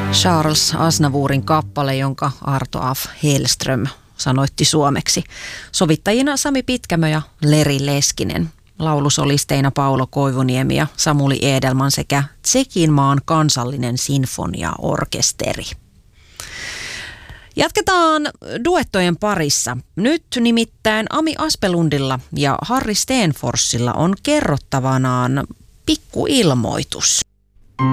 Charles Aznavourin kappale, jonka Arto af Hellström sanoitti suomeksi. Sovittajina Sami Pitkämö ja Leri Leskinen. Laulusolisteina Paulo Koivuniemi ja Samuli Edelman sekä Tšekinmaan kansallinen sinfoniaorkesteri. Jatketaan duettojen parissa. Nyt nimittäin Ami Aspelundilla ja Harri Stenforssilla on kerrottavanaan pikkuilmoitus.